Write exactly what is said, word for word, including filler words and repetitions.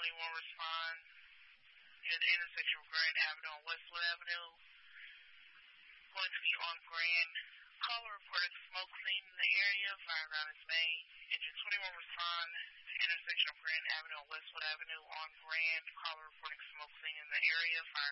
twenty-one respond near the intersection of Grand Avenue and Westwood Avenue. Going to be on Grand. Caller reported smoke seen in the area. Fireground is May. Engine twenty-one respond the intersection of Grand Avenue and Westwood Avenue on Grand. Caller reporting smoke seen in the area. Fire